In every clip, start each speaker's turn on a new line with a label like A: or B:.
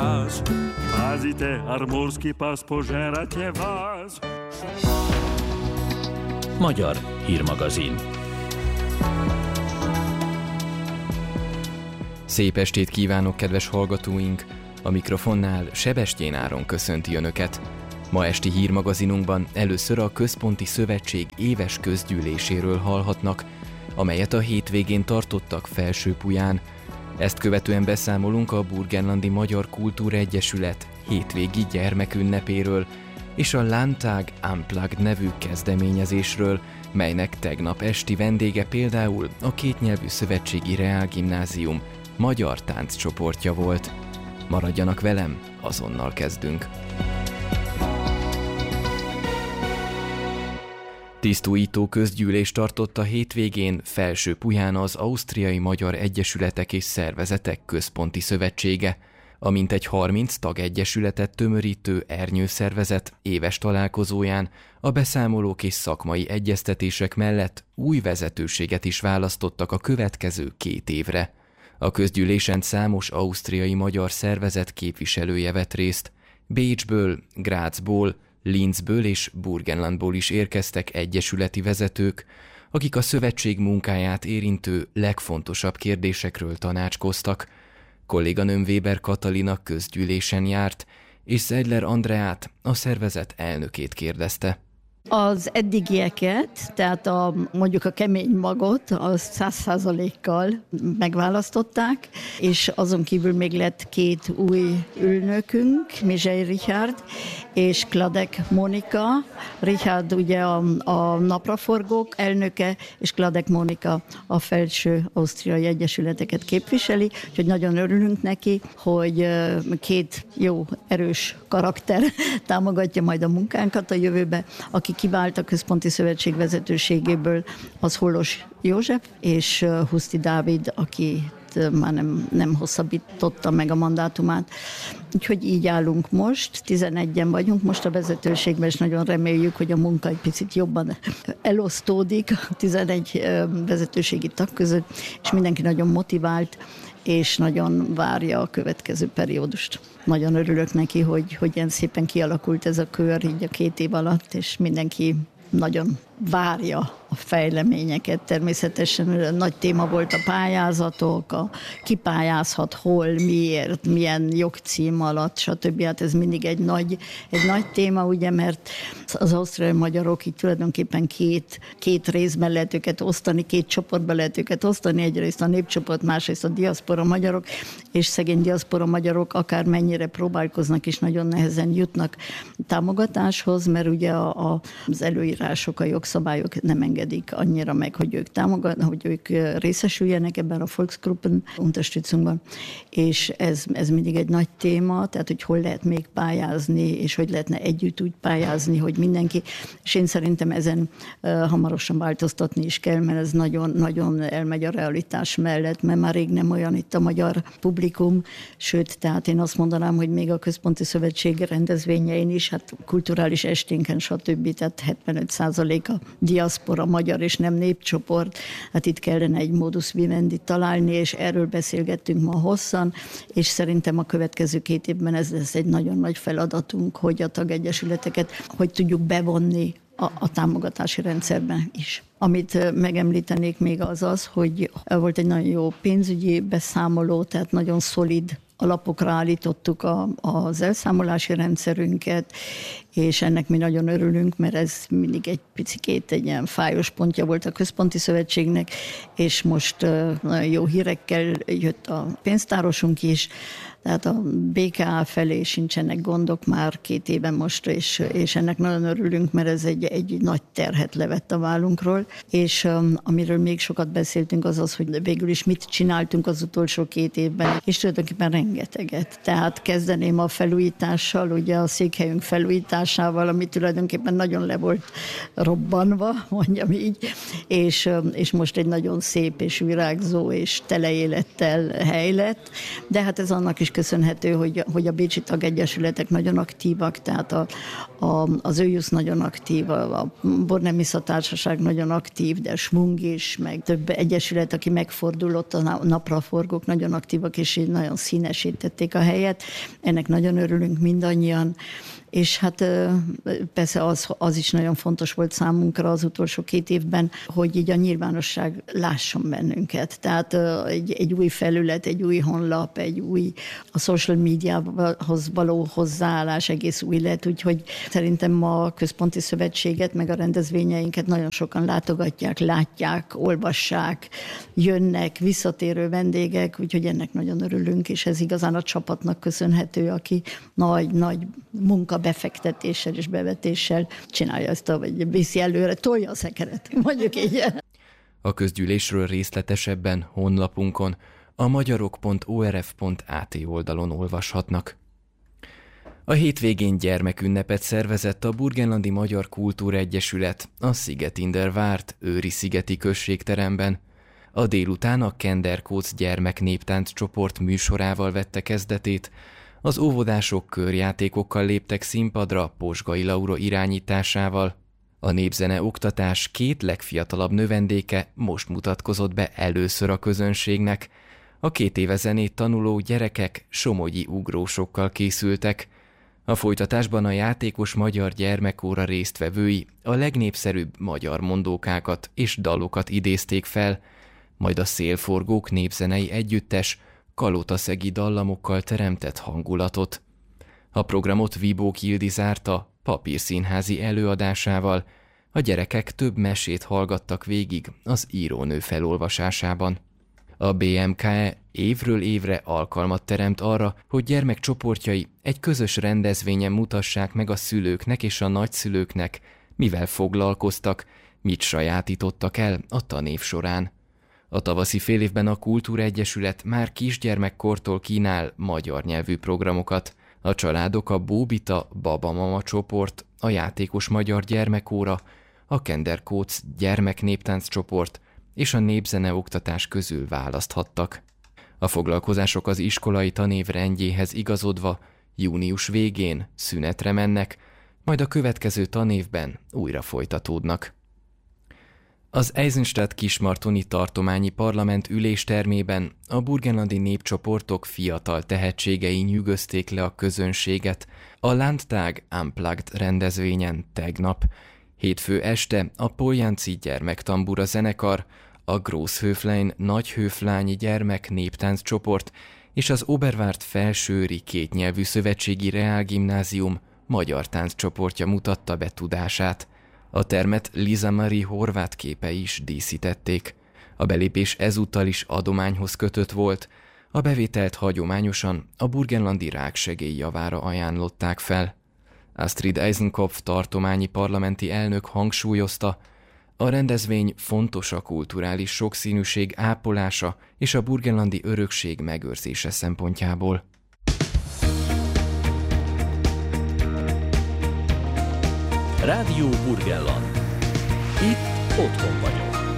A: raz. Pazite, armorski pas požerate vás.
B: Magyar hírmagazin.
C: Szép estét kívánok, kedves hallgatóink! A mikrofonnál Sebestyén Áron köszönti Önöket. Ma esti hírmagazinunkban először a Központi Szövetség éves közgyűléséről hallhatnak, amelyet a hétvégén tartottak Felsőpuján. Ezt követően beszámolunk a Burgenlandi Magyar Kultúregyesület hétvégi gyermekünnepéről és a Landtag Unplugged nevű kezdeményezésről, melynek tegnap esti vendége például a kétnyelvű szövetségi reálgimnázium magyar tánccsoportja volt. Maradjanak velem, azonnal kezdünk. Tisztújító közgyűlést tartott a hétvégén Felsőpuján az Ausztriai Magyar Egyesületek és Szervezetek Központi Szövetsége, a mintegy 30 tagegyesületet tömörítő ernyőszervezet éves találkozóján a beszámolók és szakmai egyeztetések mellett új vezetőséget is választottak a következő 2 évre. A közgyűlésen számos ausztriai magyar szervezet képviselője vett részt. Bécsből, Grazból, Linzből és Burgenlandból is érkeztek egyesületi vezetők, akik a szövetség munkáját érintő legfontosabb kérdésekről tanácskoztak. Kolléganőm Weber Katalina közgyűlésen járt, és Zeidler Andreát, a szervezet elnökét kérdezte.
D: Az eddigieket, tehát mondjuk a kemény magot, az 100%-kal megválasztották, és azon kívül még lett 2 új ülnökünk, Mizsely Richard és Kladek Monika. Richard ugye a napraforgók elnöke, és Kladek Monika a felső ausztriai egyesületeket képviseli, úgyhogy nagyon örülünk neki, hogy 2 jó, erős karakter támogatja majd a munkánkat a jövőbe. Aki kivált a Központi Szövetség vezetőségéből, az Holos József és Huszti Dávid, aki már nem hosszabbította meg a mandátumát. Úgyhogy így állunk most, 11-en vagyunk most a vezetőségben, és nagyon reméljük, hogy a munka egy picit jobban elosztódik a 11 vezetőségi tag között, és mindenki nagyon motivált, és nagyon várja a következő periódust. Nagyon örülök neki, hogy ilyen szépen kialakult ez a kör így a 2 év alatt, és mindenki nagyon várja a fejleményeket. Természetesen nagy téma volt a pályázatok, ki pályázhat, hol, miért, milyen jogcím alatt, stb. Hát ez mindig egy nagy téma, ugye, mert az ausztriai magyarok így tulajdonképpen két részben lehet őket osztani, 2 csoportban lehet őket osztani, egyrészt a népcsoport, másrészt a diaszpora magyarok, és szegény diaszpora magyarok akár mennyire próbálkoznak, és nagyon nehezen jutnak támogatáshoz, mert ugye az előírások, a jogszabályok nem engedik annyira meg, hogy ők részesüljenek ebben a Volksgruppen Unterstützungban, és ez mindig egy nagy téma, tehát hogy hol lehet még pályázni, és hogy lehetne együtt úgy pályázni, hogy mindenki, és én szerintem ezen hamarosan változtatni is kell, mert ez nagyon elmegy a realitás mellett, mert már rég nem olyan itt a magyar publikum, sőt, tehát én azt mondanám, hogy még a Központi Szövetség rendezvényein is, hát kulturális esténken, stb., tehát 75% a diaszpora magyar és nem népcsoport, hát itt kellene egy modus vivendi találni, és erről beszélgettünk ma hosszan, és szerintem a következő 2 évben ez lesz egy nagyon nagy feladatunk, hogy a tagegyesületeket, hogy tudjuk bevonni a támogatási rendszerben is. Amit megemlítenék még az, hogy volt egy nagyon jó pénzügyi beszámoló, tehát nagyon szolid alapokra állítottuk az elszámolási rendszerünket, és ennek mi nagyon örülünk, mert ez mindig egy picikét egy ilyen fájos pontja volt a Központi Szövetségnek, és most nagyon jó hírekkel jött a pénztárosunk is, tehát a BKA felé sincsenek gondok már 2 éven most, és ennek nagyon örülünk, mert ez egy nagy terhet levett a vállunkról, és amiről még sokat beszéltünk az, hogy végül is mit csináltunk az utolsó 2 évben, és tulajdonképpen rengeteget. Tehát kezdeném a felújítással, ugye a székhelyünk felújításával, ami tulajdonképpen nagyon le volt robbanva, mondjam így, és most egy nagyon szép és virágzó és tele élettel hely lett, de hát ez annak is köszönhető, hogy a bécsi tagegyesületek nagyon aktívak, tehát az ÖJUSZ nagyon aktív, a Bornemisza Társaság nagyon aktív, de Smung is, meg több egyesület, aki megfordulott, a napraforgók nagyon aktívak, és így nagyon színesítették a helyet. Ennek nagyon örülünk mindannyian. És hát persze az is nagyon fontos volt számunkra az utolsó 2 évben, hogy így a nyilvánosság lásson bennünket. Tehát egy új felület, egy új honlap, a social médiához való hozzáállás egész új lett, úgyhogy szerintem a Központi Szövetséget, meg a rendezvényeinket nagyon sokan látogatják, látják, olvassák, jönnek, visszatérő vendégek, úgyhogy ennek nagyon örülünk, és ez igazán a csapatnak köszönhető, aki nagy befektetéssel és bevetéssel csinálja ezt, vagy viszi előre, tolja a szekeret, mondjuk így.
C: A közgyűlésről részletesebben honlapunkon, a magyarok.orf.at oldalon olvashatnak. A hétvégén gyermekünnepet szervezett a Burgenlandi Magyar Kultúregyesület a Szigetindervárt őri-szigeti községteremben. A délután a Kenderkóc gyermeknéptánc csoport műsorával vette kezdetét. Az óvodások körjátékokkal léptek színpadra Posgai Laura irányításával. A népzene oktatás 2 legfiatalabb növendéke most mutatkozott be először a közönségnek. A 2 éve zenét tanuló gyerekek somogyi ugrósokkal készültek. A folytatásban a játékos magyar gyermekóra résztvevői a legnépszerűbb magyar mondókákat és dalokat idézték fel, majd a Szélforgók népzenei együttes kalotaszegi dallamokkal teremtett hangulatot. A programot Vibók Ildi zárta papírszínházi előadásával, a gyerekek több mesét hallgattak végig az írónő felolvasásában. A BMKE évről évre alkalmat teremt arra, hogy gyermekcsoportjai egy közös rendezvényen mutassák meg a szülőknek és a nagyszülőknek, mivel foglalkoztak, mit sajátítottak el a tanév során. A tavaszi félévben a Kultúregyesület már kisgyermekkortól kínál magyar nyelvű programokat. A családok a Bóbita Babamama csoport, a Játékos Magyar Gyermekóra, a Kenderkóc gyermeknéptánc csoport és a népzene oktatás közül választhattak. A foglalkozások az iskolai tanév rendjéhez igazodva június végén szünetre mennek, majd a következő tanévben újra folytatódnak. Az Eisenstadt-Kismartoni tartományi parlament üléstermében a burgenlandi népcsoportok fiatal tehetségei nyűgözték le a közönséget a Landtag Unplugged rendezvényen tegnap. Hétfő este a Poljánci gyermektambura zenekar, a Großhöflein nagyhőflányi gyermek néptánccsoport és az Oberwart felsőri kétnyelvű szövetségi reálgimnázium magyar tánccsoportja mutatta be tudását. A termet Liza Marie horvát képei is díszítették. A belépés ezúttal is adományhoz kötött volt, a bevételt hagyományosan a burgenlandi ráksegély javára ajánlották fel. Astrid Eisenkopf tartományi parlamenti elnök hangsúlyozta, a rendezvény fontos a kulturális sokszínűség ápolása és a burgenlandi örökség megőrzése szempontjából.
B: Rádió Burgenland. Itt otthon vagyok.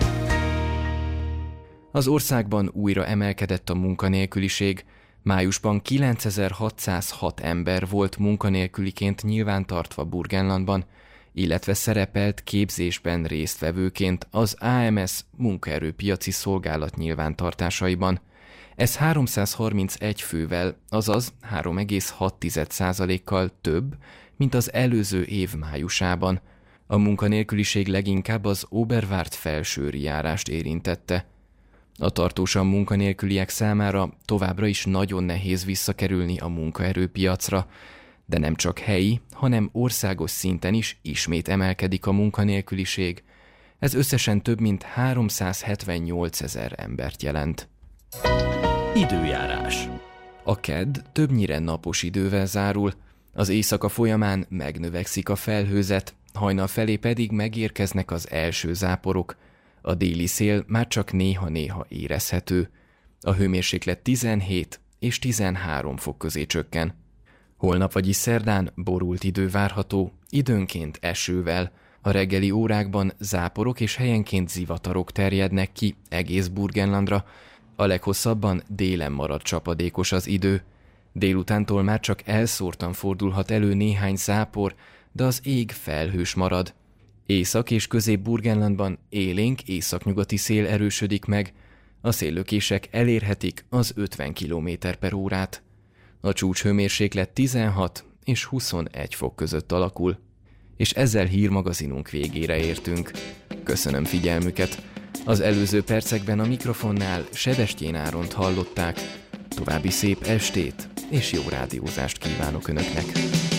C: Az országban újra emelkedett a munkanélküliség. Májusban 9606 ember volt munkanélküliként nyilvántartva Burgenlandban, illetve szerepelt képzésben résztvevőként az AMS munkaerőpiaci szolgálat nyilvántartásaiban. Ez 331 fővel, azaz 3,6%-kal több, mint az előző év májusában. A munkanélküliség leginkább az Oberwart felsőri járást érintette. A tartósan munkanélküliek számára továbbra is nagyon nehéz visszakerülni a munkaerőpiacra, de nem csak helyi, hanem országos szinten is ismét emelkedik a munkanélküliség. Ez összesen több mint 378 000 embert jelent.
B: Időjárás.
C: A kedd többnyire napos idővel zárul, az éjszaka folyamán megnövekszik a felhőzet, hajnal felé pedig megérkeznek az első záporok. A déli szél már csak néha-néha érezhető. A hőmérséklet 17 és 13 fok közé csökken. Holnap, vagyis szerdán borult idő várható, időnként esővel. A reggeli órákban záporok és helyenként zivatarok terjednek ki egész Burgenlandra. A leghosszabban délen marad csapadékos az idő. Délutántól már csak elszórtan fordulhat elő néhány zápor, de az ég felhős marad. Észak- és Közép-Burgenlandban élénk északnyugati szél erősödik meg, a széllökések elérhetik az 50 km/órát. A csúcshőmérséklet 16 és 21 fok között alakul. És ezzel hírmagazinunk végére értünk. Köszönöm figyelmüket! Az előző percekben a mikrofonnál Sebestyén Áront hallották. További szép estét és jó rádiózást kívánok Önöknek!